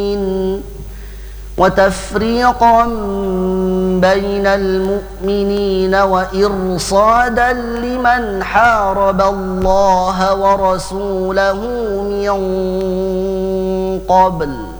وتفريقا بين المؤمنين وإرصادا لمن حارب الله ورسوله من قبل